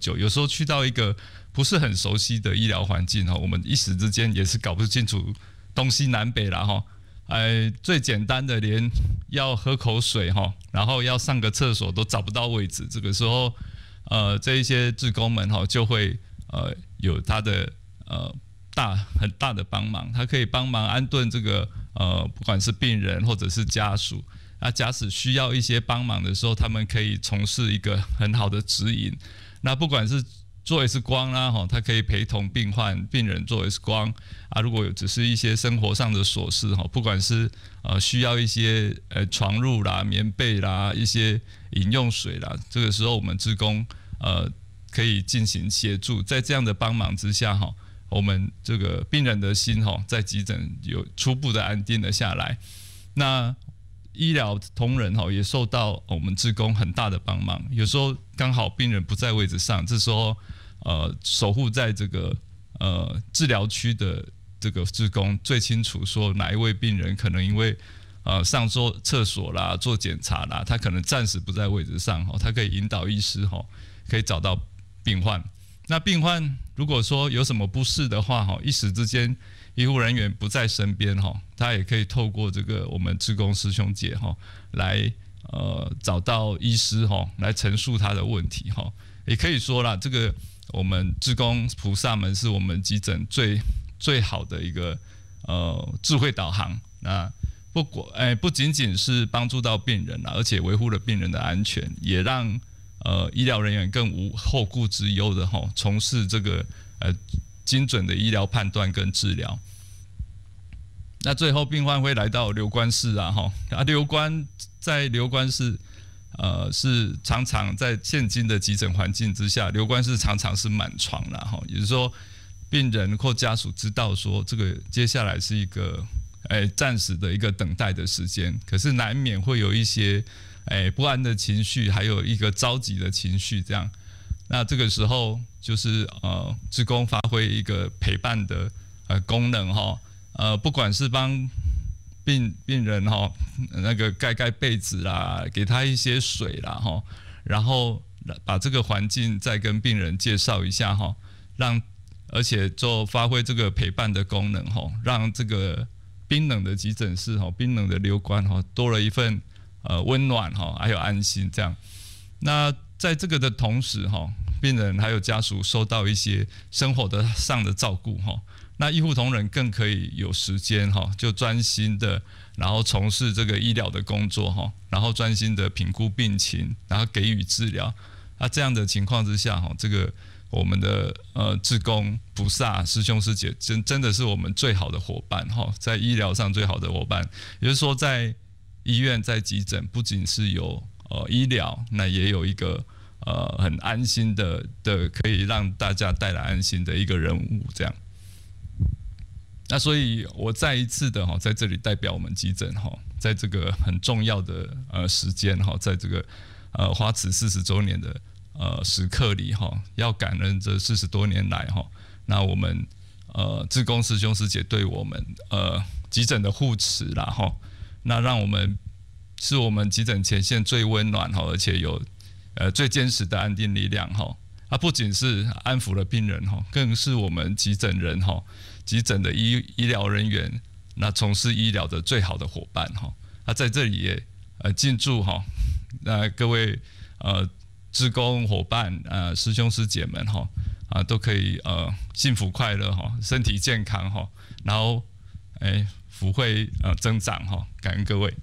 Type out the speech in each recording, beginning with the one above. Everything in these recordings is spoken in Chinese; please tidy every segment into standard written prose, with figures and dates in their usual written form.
久，有时候去到一个不是很熟悉的医疗环境我们一时之间也是搞不清楚东西南北啦最简单的连要喝口水然后要上个厕所都找不到位置，这个时候这一些志工们就会有他的很大的帮忙，他可以帮忙安顿这个不管是病人或者是家属。那假使需要一些帮忙的时候，他们可以从事一个很好的指引。那不管是做 X 光啦，他可以陪同病人做 X 光如果只是一些生活上的琐事不管是需要一些床褥啦、棉被啦、一些饮用水啦，这个时候我们志工可以进行协助。在这样的帮忙之下我们这个病人的心在急诊有初步的安定了下来。那医疗同仁也受到我们志工很大的帮忙，有时候刚好病人不在位置上，这时候守护在这个治疗区的这个志工最清楚说哪一位病人可能因为上厕所啦、做检查啦，他可能暂时不在位置上他可以引导医师可以找到病患。那病患如果说有什么不适的话一时之间医护人员不在身边他也可以透过这个我们志工师兄姐来找到医师来陈述他的问题也可以说啦，这个我们志工菩萨们是我们急诊最好的一个智慧导航。那不仅仅是帮助到病人而且维护了病人的安全，也让医疗人员更无后顾之忧的从事这个精准的医疗判断跟治疗。那最后病患会来到留观室留观室是常常在现今的急诊环境之下，留观室常常是满床啦也就是说病人或家属知道说这个接下来是一个暂时的一个等待的时间，可是难免会有一些不安的情绪，还有一个着急的情绪这样。那这个时候就是志工发挥一个陪伴的功能不管是帮病人那个盖被子啦，给他一些水啦然后把这个环境再跟病人介绍一下而且就发挥这个陪伴的功能让这个冰冷的急诊室冰冷的留观多了一份温暖还有安心这样。那在这个的同时病人还有家属受到一些生活上的照顾那医护同仁更可以有时间就专心的然后从事这个医疗的工作然后专心的评估病情，然后给予治疗。这样的情况之下这个我们的志工菩萨师兄师姐真的是我们最好的伙伴在医疗上最好的伙伴。也就是说在医院在急诊不仅是有医疗，那也有一个很安心的可以让大家带来安心的一个人物这样。那所以我再一次的在这里代表我们急诊在这个很重要的时间在这个华慈40周年的时刻里要感恩这40多年来那我们志工师兄师姐对我们急诊的护持啦那让我们是我们急诊前线最温暖而且有最坚实的安定力量不仅是安抚了病人更是我们急诊人急诊的医疗人员那从事医疗的最好的伙伴在这里也敬祝那各位志工伙伴师兄师姐们都可以幸福快乐身体健康然后福慧增长感恩各位。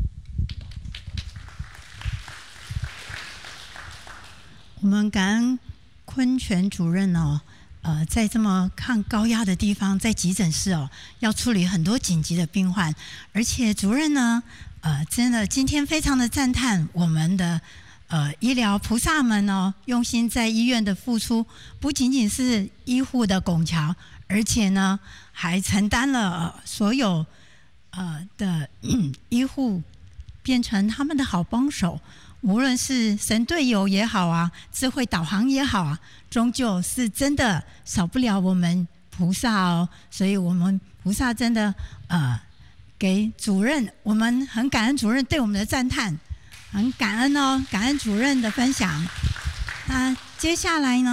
我们感恩坤全主任在这么抗高压的地方，在急诊室要处理很多紧急的病患，而且主任呢，真的今天非常的赞叹我们的医疗菩萨们用心在医院的付出，不仅仅是医护的拱桥，而且呢还承担了所有的医护，变成他们的好帮手。无论是神队友也好智慧导航也好终究是真的少不了我们菩萨所以我们菩萨真的给主任，我们很感恩主任对我们的赞叹，很感恩感恩主任的分享。那接下来呢